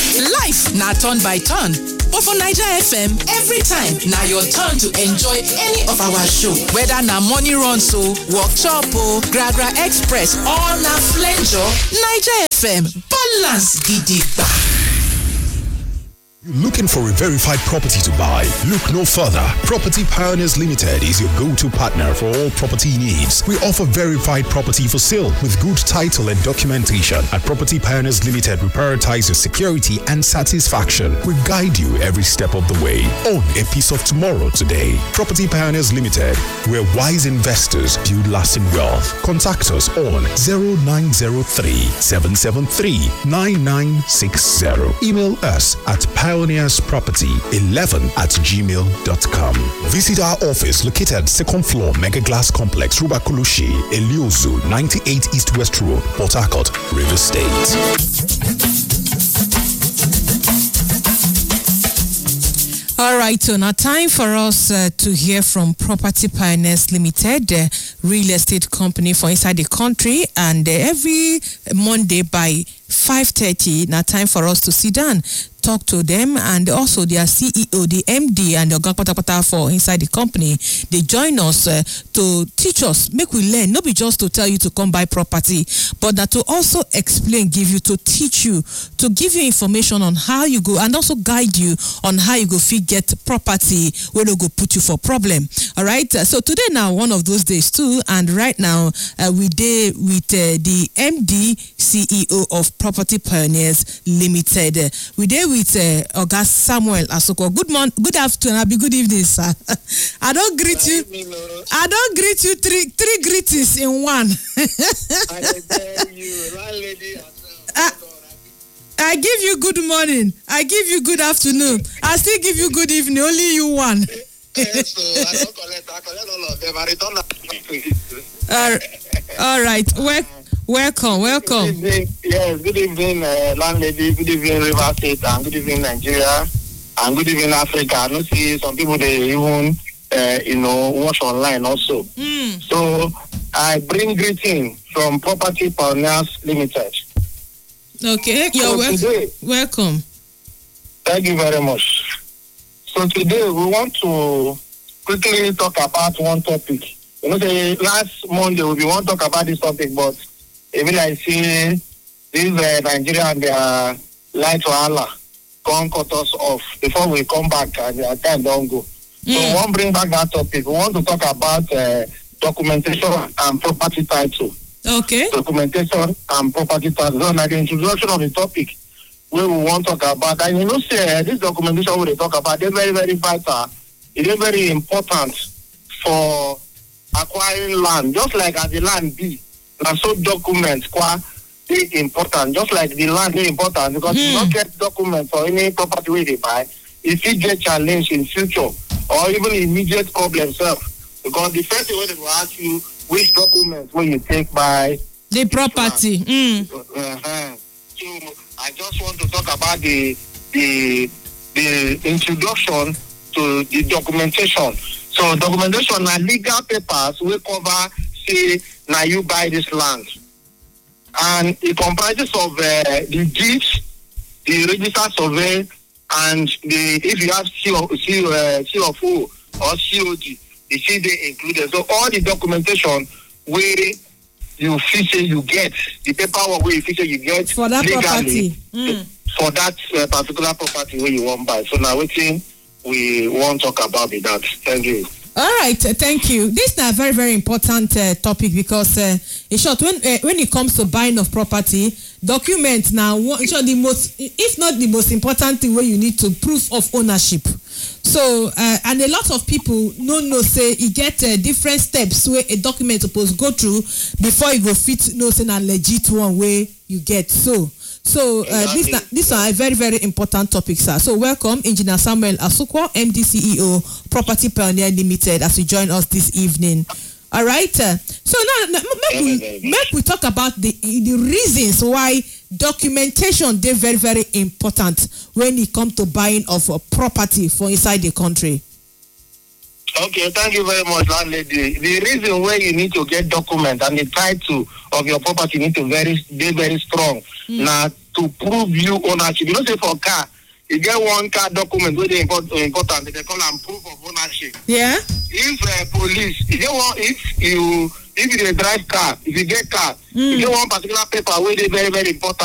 Life na turn by turn, but for Naija FM, every time na your turn to enjoy any of our show. Whether na morning runs o, workshop o, Gragra Express or na flenjo, Naija FM balance gidigba. Looking for a verified property to buy? Look no further. Property Pioneers Limited is your go-to partner for all property needs. We offer verified property for sale with good title and documentation. At Property Pioneers Limited, we prioritize your security and satisfaction. We guide you every step of the way. Own a piece of tomorrow today. Property Pioneers Limited, where wise investors build lasting wealth. Contact us on 0903-773-9960. Email us at pioneersproperty11@gmail.com. Visit our office located second floor Mega Glass Complex, Rubakulushi, Eliozu, 98 East West Road, Port Harcourt, Rivers State. All right, so now time for us to hear from Property Pioneers Limited, real estate company for inside the country, and every Monday by 5:30, now time for us to sit down, talk to them, and also their CEO, the MD, and the Gangpatapata for inside the company. They join us to teach us, make we learn, not be just to tell you to come buy property, but that to also explain, give you, to teach you, to give you information on how you go, and also guide you on how you go get property where they go put you for problem. All right. So today now one of those days too, and right now we day with the MD CEO of Property Pioneers Limited. We day with Oga Samuel Asoko. Good morning, good afternoon, Abi, good evening, sir. I don't greet you. I don't greet you three greetings in one. I give you good morning. I give you good afternoon. I still give you good evening. Only you one. So I don't collect all of them. I return all right. Welcome. Good evening. Yes, good evening, landlady. Good evening, River State, and good evening, Nigeria, and good evening, Africa. I know see some people they even watch online also. So I bring greeting from Property Pioneers Limited. Okay, you're welcome. Thank you very much. So today we want to quickly talk about one topic. You know, last Monday we want to talk about this topic, but even I see this Nigeria and their light to Allah can't cut us off before we come back and their time don't go. So we want to bring back that topic. We want to talk about documentation and property title. Okay. Documentation and property title. So now the introduction of the topic where we want to talk about, and you know, say this documentation we talk about, they're very, very vital. It is very important for acquiring land, just like as the land be. And so documents quite important, just like the land is important, because you don't get documents for any property where they buy, if you get challenged in future or even immediate problem self. Because the first thing they will ask you which documents will you take by the property. So I just want to talk about the introduction to the documentation. So documentation are legal papers will cover say now you buy this land. And it comprises of the deeds, the register survey, and if you have CFO or COD, the CD included. So all the documentation where you feel you get, the paperwork where you feel you get for that legally property. For that particular property where you want to buy. So now we want to talk about that. Thank you. All right, thank you. This is a very, very important topic because, in short, when it comes to buying of property, document now, the most, if not the most important thing where you need to proof of ownership. So, and a lot of people no say you get different steps where a document supposed to go through before you go fit say a legit one way you get. So these are a very, very important topics, sir. So welcome, Engineer Samuel Asukwa, MD CEO, Property Pioneer Limited, as you join us this evening. All right. So now make we talk about the reasons why documentation is very, very important when it comes to buying of a property for inside the country. Okay, thank you very much, landlady. The reason why you need to get documents and the title of your property need to be very strong. Now, to prove you ownership. You know, say for car, you get one car document where they important. They call them proof of ownership. Yeah. If police, if you drive car, if you get car, you get one particular paper where they very, very important.